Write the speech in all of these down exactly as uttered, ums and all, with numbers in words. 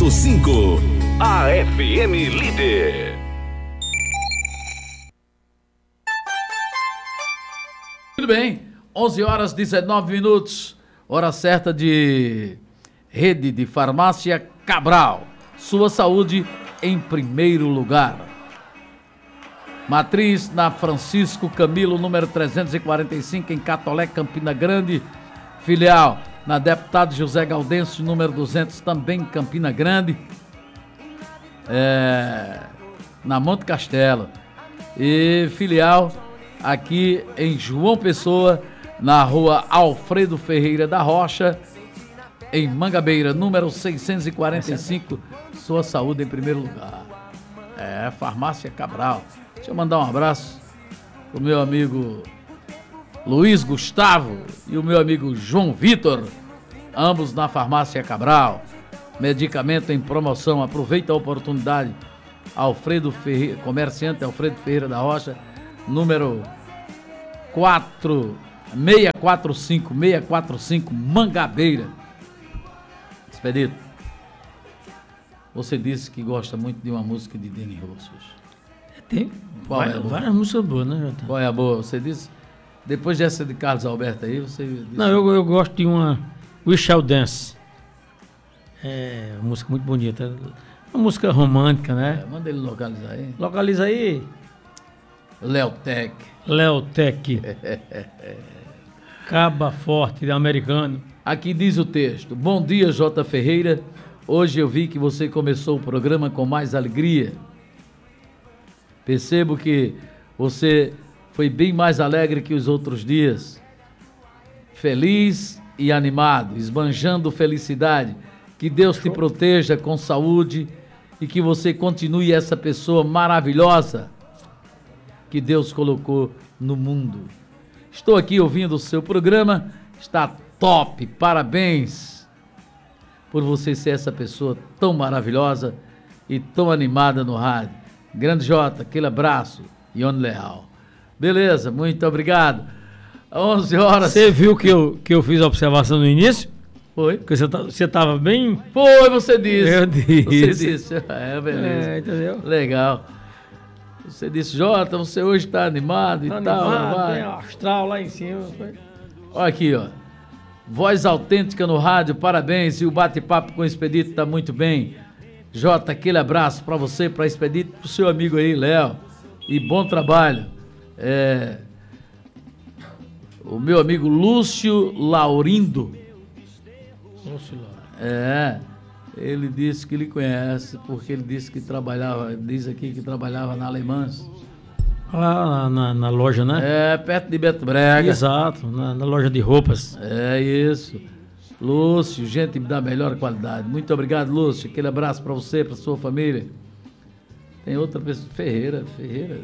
ponto cinco. A F M Líder. Tudo bem, onze horas e dezenove minutos, hora certa de Rede de Farmácia Cabral. Sua saúde em primeiro lugar. Matriz na Francisco Camilo, número trezentos e quarenta e cinco, em Catolé, Campina Grande. Filial na Deputado José Gaudêncio, número duzentos, também em Campina Grande. É, na Monte Castelo. E filial aqui em João Pessoa, na rua Alfredo Ferreira da Rocha, em Mangabeira, número seiscentos e quarenta e cinco. Sua saúde em primeiro lugar. É, Farmácia Cabral. Deixa eu mandar um abraço pro meu amigo Luiz Gustavo e o meu amigo João Vitor, ambos na Farmácia Cabral. Medicamento em promoção, aproveita a oportunidade. Alfredo Ferreira, comerciante Alfredo Ferreira da Rocha, número quatro seis quatro cinco, seis quatro cinco, Mangabeira. Expedito, você disse que gosta muito de uma música de Deni Rossos. Tem Qual várias, é a boa? várias músicas boas, né, Jota? Qual é a boa? Você disse, depois dessa de Carlos Alberto aí, você disse... Não, eu, eu gosto de uma We Shall Dance. É uma música muito bonita. Uma música romântica, né? É, manda ele localizar aí. Localiza aí. Léo Tech. Léo Tech. Caba Forte, americano. Aqui diz o texto: bom dia, J. Ferreira. Hoje eu vi que você começou o programa com mais alegria. Percebo que você foi bem mais alegre que os outros dias. Feliz e animado, esbanjando felicidade. Que Deus te proteja com saúde e que você continue essa pessoa maravilhosa que Deus colocou no mundo. Estou aqui ouvindo o seu programa, está top, parabéns por você ser essa pessoa tão maravilhosa e tão animada no rádio. Grande Jota, aquele abraço, Ione Leal. Beleza, muito obrigado. onze horas. Você viu que eu, que eu fiz a observação no início? Foi? Porque você tá, você tava bem... Foi, você disse. Eu disse. Você disse. É, beleza. É, entendeu? Legal. Você disse, Jota, você hoje está animado Tá e tal. animado, vai. tem astral lá em cima. Foi. Olha aqui, ó. Voz autêntica no rádio, parabéns. E o bate-papo com o Expedito tá muito bem. Jota, aquele abraço para você, para Expedito, pro seu amigo aí, Léo. E bom trabalho. É... O meu amigo Lúcio Laurindo. Lúcio Laurindo. É, ele disse que ele conhece, porque ele disse que trabalhava, diz aqui que trabalhava na Alemãs. Lá na, na, na loja, né? É, perto de Beto Brega. Exato, na, na loja de roupas. É isso. Lúcio, gente da melhor qualidade. Muito obrigado, Lúcio. Aquele abraço para você, para sua família. Tem outra pessoa, Ferreira, Ferreira.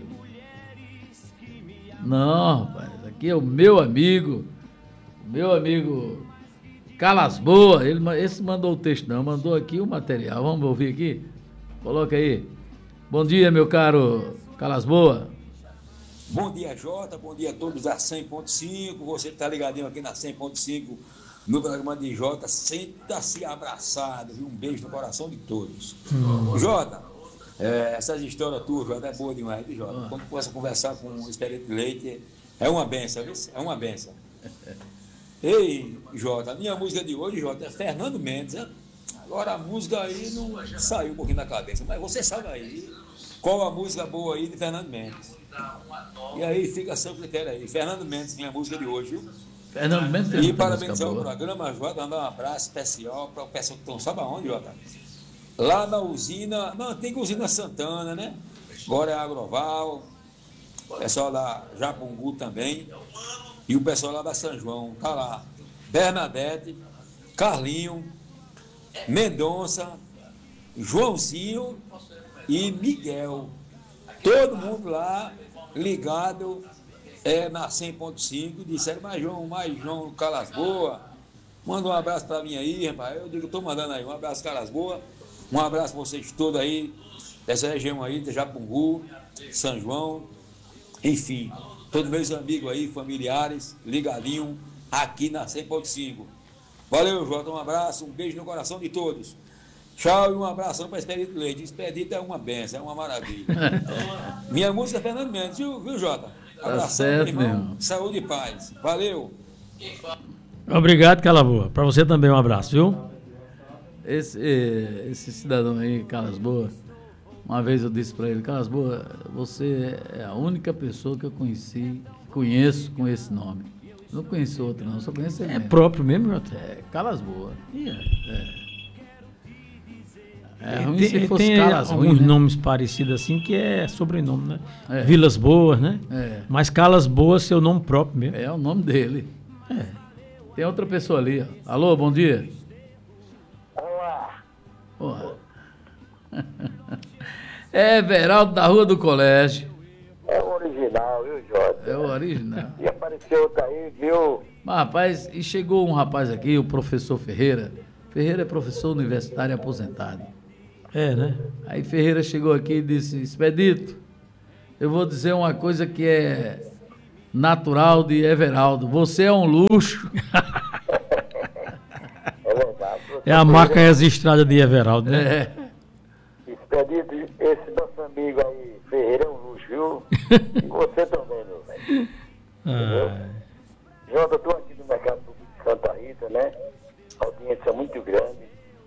Não, rapaz, aqui é o meu amigo, o meu amigo Calas Boa. Ele, esse mandou o texto, não, mandou aqui o material. Vamos ouvir aqui? Coloca aí. Bom dia, meu caro Calas Boa. Bom dia, Jota. Bom dia a todos da cem ponto cinco. Você que está ligadinho aqui na cem ponto cinco, no programa de Jota. Senta-se abraçado, viu? Um beijo no coração de todos. Hum. Jota, é, essas histórias tuas, Jota, é boa demais, viu, Jota? Quando começa a conversar com o Expedito Leite, é uma benção, viu? É uma benção. Ei, Jota, a minha música de hoje, Jota, é Fernando Mendes. Né? Agora a música aí não saiu um pouquinho da cabeça, mas você sabe aí qual a música boa aí de Fernando Mendes. E aí fica a seu critério aí. Fernando Mendes, minha música de hoje, viu? Fernando Mendes tem E parabenizar o programa, Jota, mandar um abraço especial para o pessoal que estão, sabe aonde, Jota? Lá na usina, na antiga usina Santana, né? Agora é Agroval, o pessoal da Japungu também, e o pessoal lá da São João, tá lá. Bernadette, Carlinho, Mendonça, Joãozinho e Miguel. Todo mundo lá ligado é, na cem ponto cinco. Disseram, mas João, mais João Calas Boa, manda um abraço para mim aí, rapaz. Eu digo, estou mandando aí um abraço, Calas Boa. Um abraço para vocês todos aí, dessa região aí, de Japungu, São João, enfim, todos meus amigos aí, familiares, ligadinho aqui na cem ponto cinco. Valeu, Jota, um abraço, um beijo no coração de todos. Tchau e um abração para Expedito Leite. Expedito é uma benção, é uma maravilha. Minha música é Fernando Mendes, viu, viu Jota? Tá certo, irmão. meu irmão. Saúde e paz. Valeu. Obrigado, Cala Boa. Para você também um abraço, viu? Esse, esse cidadão aí, Calas Boa, uma vez eu disse para ele, Calas Boa, você é a única pessoa que eu conheci, conheço com esse nome. Não conheço outro não, só conheço ele É mesmo. próprio mesmo, Jota? É, Calas Boa. É Tem- ruim tem, se fosse tem Calas alguns ruim, né? nomes parecidos assim que é sobrenome, né? É. Vilas Boas, né? É. Mas Calas Boas, seu nome próprio mesmo. É o nome dele. É. Tem outra pessoa ali, ó. Alô, bom dia. Olá, Porra. É Everaldo da Rua do Colégio. é o original, viu, Jota? É o original. E apareceu outro aí, viu? Mas, rapaz, e chegou um rapaz aqui, o professor Ferreira. Ferreira é professor universitário aposentado. É, né? Aí Ferreira chegou aqui e disse, Expedito, eu vou dizer uma coisa que é natural de Everaldo. Você é um luxo. É verdade. É a marca registrada de Everaldo, né? É. Expedito, esse nosso amigo aí, Ferreira, é um luxo, viu? E você também, meu velho. Ah, Jota, eu tô aqui no Mercado Público de Santa Rita, né? A audiência é muito grande.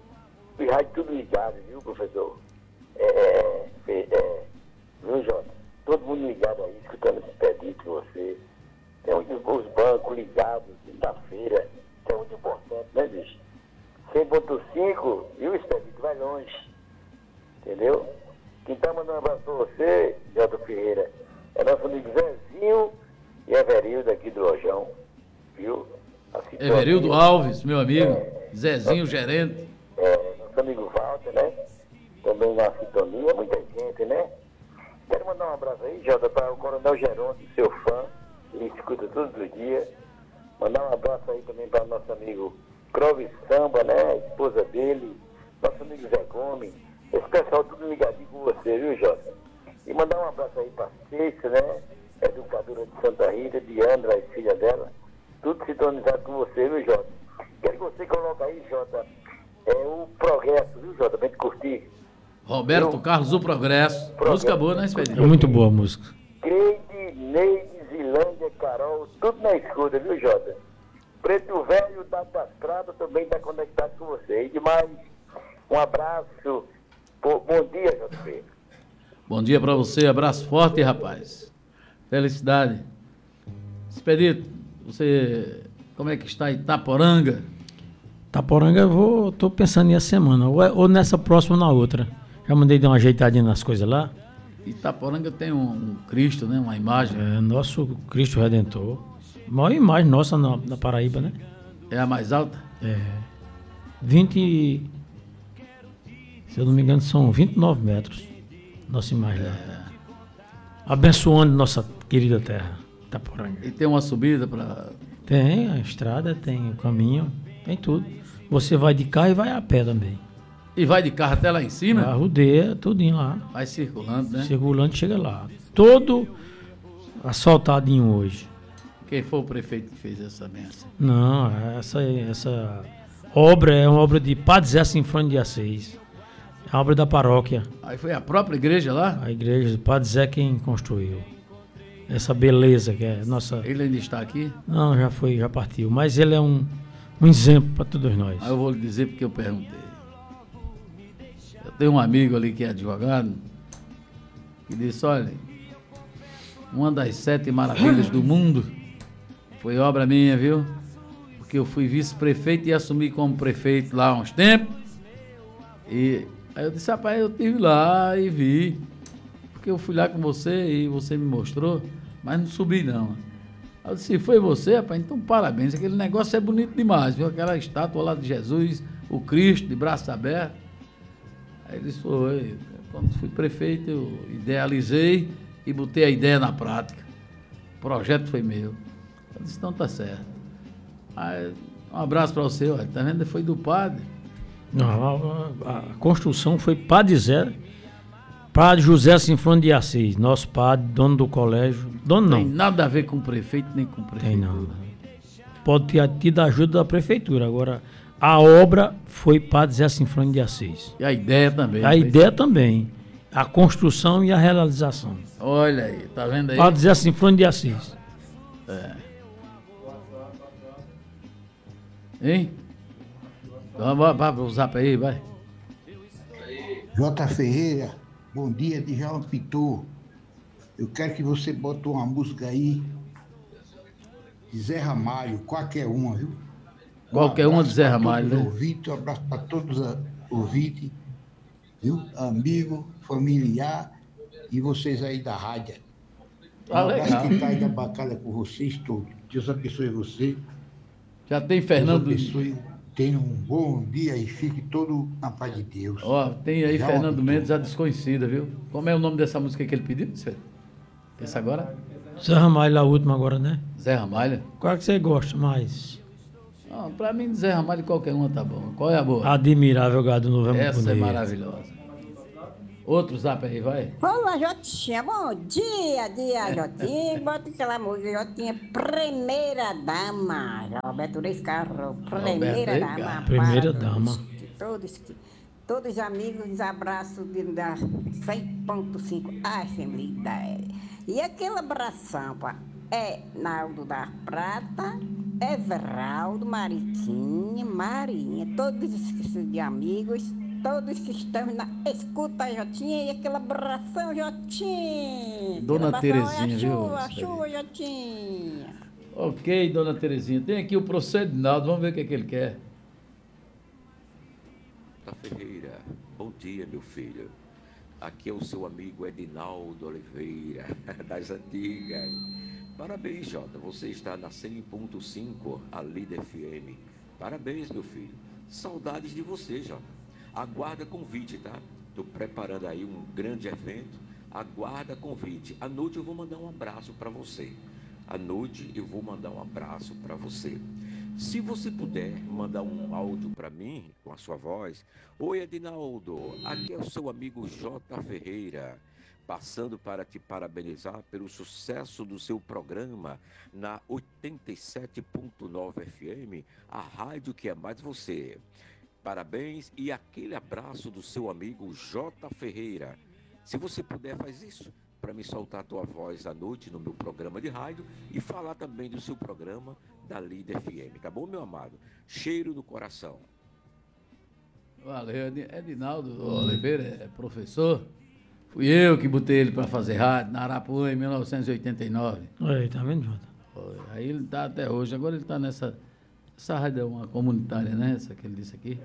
E rádio tudo ligado, viu, professor? É, é, é, viu, Jota? Todo mundo ligado aí, escutando esse Expedito, você. Tem os, os bancos ligados na feira. Isso é muito importante, né, bicho? cem ponto cinco, e o Expedito vai longe. Entendeu? Quem tá mandando um abraço pra você, Jota Ferreira, é nosso amigo Zezinho e Everildo aqui do Lojão. Viu? A sintonia- Everildo Alves, meu amigo. Zezinho, gerente. É, nosso amigo Walter, né? Também na sintonia, muita gente, né? Quero mandar um abraço aí, Jota, para o Coronel Gerônimo, seu fã. Ele escuta todos os dias. Mandar um abraço aí também para o nosso amigo Clóvis Samba, né? A esposa dele. Nosso amigo Zé Gomes. Esse pessoal tudo ligadinho com você, viu, Jota? E mandar um abraço aí para Cícia, né? Educadora de Santa Rita, Diandra, a filha dela. Tudo sintonizado com você, viu, Jota? Quero que você coloque aí, Jota, é o Progresso, viu, Jota? Pra gente curtir. Roberto Carlos, o Progresso. Música boa, né, Expedito? é muito boa a música. Creide, Neide, Zilândia, Carol, tudo na escuta, viu, Jota? Preto Velho da Estrada também está conectado com você. E demais, um abraço. Pô, bom dia, Jota Ferreira. Bom dia pra você, abraço forte, rapaz. Felicidade. Expedito, você, como é que está Itaporanga? Taporanga eu vou, tô pensando em a semana, ou, é- ou nessa próxima ou na outra. Já mandei dar uma ajeitadinha nas coisas lá. Itaporanga tem um, um Cristo, né? Uma imagem. É nosso Cristo Redentor. A maior imagem nossa na, na Paraíba, né? É a mais alta? É. vinte. Se eu não me engano, são vinte e nove metros. Nossa imagem lá. Abençoando nossa querida terra, Itaporanga. E tem uma subida para. Tem a estrada, tem o caminho, tem tudo. Você vai de carro e vai a pé também. E vai de carro até lá em A cima? rodeia, tudinho lá. Vai circulando, né? Circulante chega lá. Todo asfaltadinho hoje. Quem foi o prefeito que fez essa benção? Não, essa, essa obra é uma obra de Padre Zé Sinfônico de Assis. É a obra da paróquia. Aí foi a própria igreja lá? A igreja do Padre Zé quem construiu. Essa beleza que é nossa. Ele ainda está aqui? Não, já foi, já partiu. Mas ele é um, um exemplo para todos nós. Aí eu vou lhe dizer porque eu perguntei. Eu tenho um amigo ali que é advogado, que disse, olha, uma das sete maravilhas do mundo foi obra minha, viu? Porque eu fui vice-prefeito e assumi como prefeito lá há uns tempos. E aí eu disse, rapaz, eu estive lá e vi. Porque eu fui lá com você e você me mostrou, mas não subi não. Aí eu disse, foi você, rapaz? Então parabéns, aquele negócio é bonito demais, viu? Aquela estátua lá de Jesus, o Cristo, de braços abertos. Aí ele disse, foi, quando fui prefeito eu idealizei e botei a ideia na prática. O projeto foi meu. Eu disse, então tá certo. Aí, um abraço para você, olha, tá vendo? Foi do padre. Não, a, a- a construção foi Padre Zé, Padre José Sinfônico de Assis, nosso padre, dono do colégio. Dono Não tem não, nada a ver com o prefeito nem com o tem prefeitura. não. Pode ter tido a ajuda da prefeitura, agora A obra foi Padre Zé Sinfrônio de Assis. E a ideia também. A foi? ideia também. A construção e a realização. Olha aí, tá vendo aí? Padre Zé Sinfrônio de Assis. É. Hein? Vamos para o zap aí, vai. J. Ferreira, bom dia, de João Pitu. Eu quero que você bote uma música aí de Zé Ramalho, qualquer uma, viu? Qualquer uma de Zé Ramalho, né? Ouvintes, um abraço para todos os ouvintes, viu? Amigo, familiar e vocês aí da rádio. Um Ah, abraço legal. que tá aí da bancada com vocês todos. Deus abençoe você. Já tem Deus Fernando. abençoe. Tenha um bom dia e fique todo na paz de Deus. Ó, tem aí Já Fernando optou. Mendes, a desconhecida, viu? Como é o nome dessa música que ele pediu? Esse agora? Zé Ramalho, a última agora, né? Zé Ramalho. Qual que você gosta mais? Não, pra mim, Zé Ramalho, qualquer uma tá bom. Qual é a boa? Admirável Gado Novo é muito Essa é bonito. maravilhosa. Outro zap aí, vai. Olá, Jotinha, bom dia, dia, Jotinha. Bota aquela música, Jotinha, primeira dama. Roberto Reis Carro, primeira Reis dama. Carro. Primeira para dama. Todos, que- todos, que- todos os amigos, abraço de, da cem ponto cinco Assembleia. E aquele abração para é Naldo da Prata, Everaldo, Mariquinha, Marinha, todos os de amigos, todos que estão na escuta, Jotinha, e aquele abração, Jotinha. Dona Aquele abração, Terezinha, é a viu, chuva, isso aí. chuva, Jotinha. Ok, dona Terezinha. Tem aqui o professor Edinaldo, vamos ver o que, é que ele quer. Ferreira, bom dia, meu filho. Aqui é o seu amigo Edinaldo Oliveira, das antigas. Parabéns, Jota, você está na cem ponto cinco, a Líder F M. Parabéns, meu filho. Saudades de você, Jota. Aguarda convite, tá? Estou preparando aí um grande evento. Aguarda convite. À noite eu vou mandar um abraço para você. À noite eu vou mandar um abraço para você. Se você puder mandar um áudio para mim, com a sua voz. Oi, Edinaldo, aqui é o seu amigo J. Ferreira, passando para te parabenizar pelo sucesso do seu programa na oitenta e sete ponto nove F M, a rádio que é mais você. Parabéns e aquele abraço do seu amigo J. Ferreira. Se você puder, faz isso para me soltar a tua voz à noite no meu programa de rádio e falar também do seu programa da Líder F M, tá bom, meu amado? Cheiro no coração. Valeu, Edi- Edinaldo Oliveira é professor. Fui eu que botei ele para fazer rádio na Arapuã em mil novecentos e oitenta e nove. Aí, tá vendo, Jota? Foi. Aí ele está até hoje. Agora ele está nessa. Essa rádio é uma comunitária, né? Essa que ele disse aqui.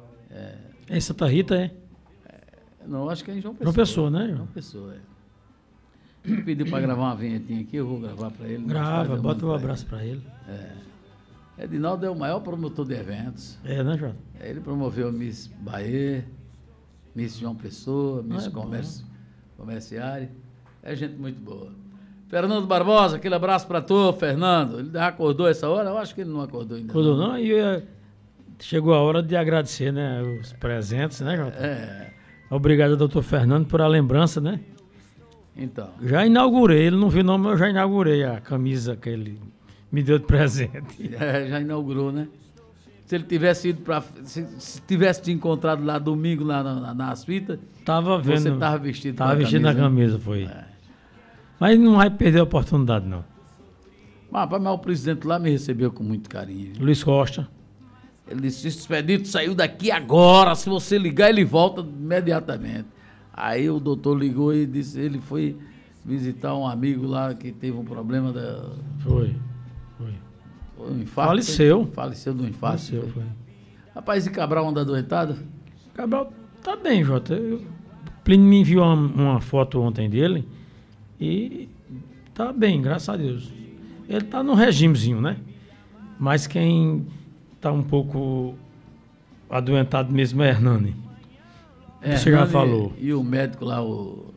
É em Santa Rita, é? Não, acho que é em João Pessoa. João Pessoa, né? João Pessoa, é. Ele pediu para gravar uma vinhetinha aqui, eu vou gravar para ele. Grava, Eu bota mando um pra abraço pra ele. ele. Edinaldo é o maior promotor de eventos. É, né, Jota? Ele promoveu Miss Bahia, Miss João Pessoa, Miss Ah, é bom, Comércio, Comerciário. É gente muito boa. Fernando Barbosa, aquele abraço para tu, Fernando. Ele já acordou essa hora? Eu acho que ele não acordou ainda. Acordou não? E eh, chegou a hora de agradecer, né, os presentes, né, Jota? É, Obrigado, doutor Fernando, por a lembrança, né? então. Já inaugurei, ele não viu não, mas eu já inaugurei a camisa que ele me deu de presente. É, já inaugurou, né? Se ele tivesse ido para. Se, se tivesse te encontrado lá domingo, lá na, na, nas fitas, Tava vendo. você estava vestido Tava com a vestido na camisa, né? camisa, foi. Mas não vai perder a oportunidade, não. Mas, rapaz, mas o presidente lá me recebeu com muito carinho. viu? Luiz Costa. Ele disse, esse expedito saiu daqui agora, se você ligar, ele volta imediatamente. Aí o doutor ligou e disse, ele foi visitar um amigo lá que teve um problema da... Foi. Foi. foi um infarto. Faleceu. foi? Faleceu do infarto. Faleceu, foi. Rapaz, e Cabral anda adoentado? Cabral tá bem, Jota. Eu- Plínio me enviou uma, uma foto ontem dele e tá bem, graças a Deus. Ele tá num regimezinho, né? Mas quem tá um pouco adoentado mesmo é Hernani. É, Você já Hernani falou. E o médico lá, o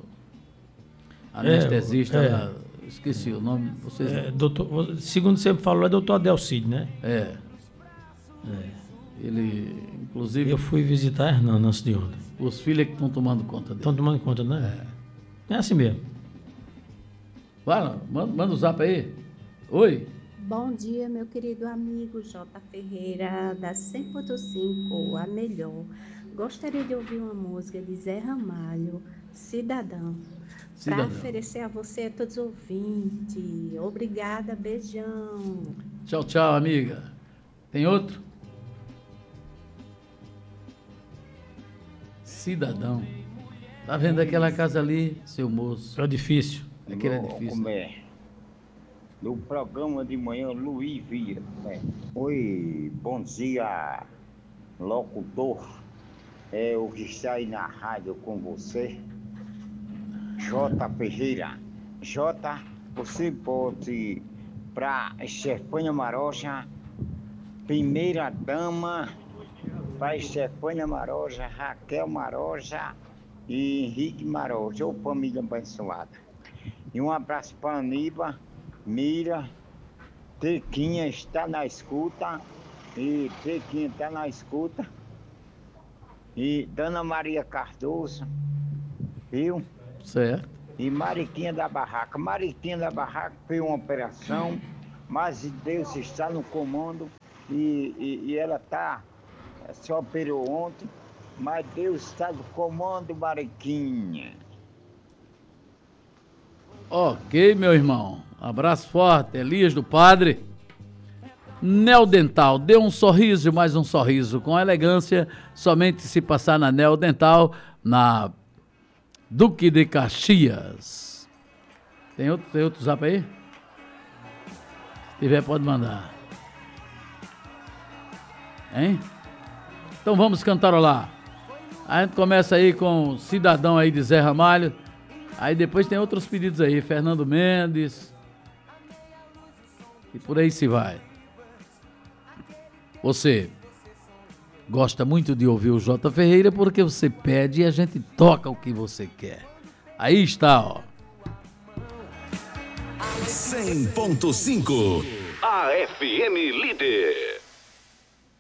anestesista É, é. lá, esqueci o nome. Vocês... É, doutor, segundo você falou, é doutor Adelcide, né? É. É. Ele, inclusive, Eu fui visitar Hernani antes de ontem. os filhos é que estão tomando conta dele. Estão tomando conta, né? É, assim mesmo. Vai, manda, manda o zap aí. Oi. Bom dia, meu querido amigo J. Ferreira, da cem ponto cinco, a melhor. Gostaria de ouvir uma música de Zé Ramalho, Cidadão, para oferecer a você e a todos os ouvintes. Obrigada, beijão. Tchau, tchau, amiga. Tem outro? Cidadão. Tá vendo aquela casa ali, seu moço? É difícil. Aquele é difícil. Como é? No programa de manhã, Luiz Via. Né? Oi, bom dia, locutor. É o que está aí na rádio com você, J. Ferreira. J, você pode ir para Estefânia Maroja, primeira dama, para Estefânia Maroja, Raquel Maroja e Henrique Maroja, ou família abençoada. E um abraço para Aníbal, Mira, Tequinha está na escuta, e Tequinha está na escuta, e Dona Maria Cardoso, viu? Certo. E Mariquinha da Barraca. Mariquinha da Barraca fez uma operação, mas Deus está no comando e, e, e ela tá, se operou ontem, mas Deus está no comando, Mariquinha. Ok, meu irmão. Abraço forte. Elias do Padre. Neodental. Dê um sorriso, mais um sorriso. Com elegância, somente se passar na Neodental, na Duque de Caxias. Tem outro, tem outro zap aí? Se tiver, pode mandar. Hein? Então vamos cantarolar. A gente começa aí com Cidadão aí de Zé Ramalho. Aí depois tem outros pedidos aí. Fernando Mendes. E por aí se vai. Você gosta muito de ouvir o J. Ferreira porque você pede e a gente toca o que você quer. Aí está, ó. cem ponto cinco. A F M Líder.